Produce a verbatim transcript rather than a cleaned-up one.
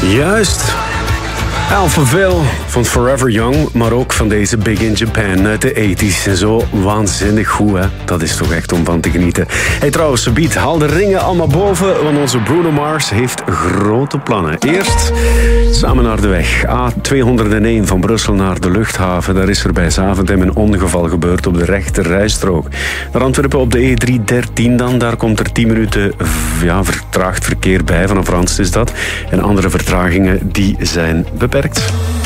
Juist. Alphaville van Forever Young, maar ook van deze Big in Japan uit de tachtig. En zo waanzinnig goed, hè? Dat is toch echt om van te genieten. Hey, trouwens, subiet, haal de ringen allemaal boven, want onze Bruno Mars heeft grote plannen. Eerst samen naar de weg. A tweehonderdéén van Brussel naar de luchthaven. Daar is er bij Zaventem een ongeval gebeurd op de rechter rijstrook. Naar Antwerpen op de E driehonderddertien dan. Daar komt er tien minuten ja, vertraagd verkeer bij. Vanaf Randst is dat. En andere vertragingen die zijn beperkt.